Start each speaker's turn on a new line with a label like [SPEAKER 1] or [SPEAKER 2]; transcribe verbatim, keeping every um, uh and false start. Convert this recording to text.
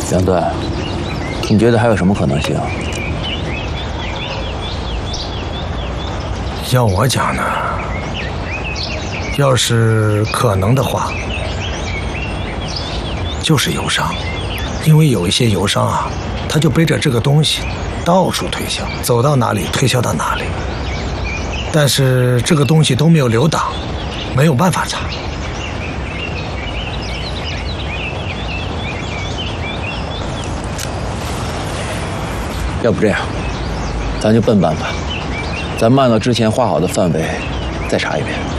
[SPEAKER 1] 杨段，你觉得还有什么可能性？
[SPEAKER 2] 要我讲呢，要是可能的话，就是游商，因为有一些游商啊，他就背着这个东西到处推销，走到哪里推销到哪里。但是这个东西都没有留档，没有办法查。
[SPEAKER 1] 要不这样，咱就笨办吧，咱们按照之前画好的范围再查一遍。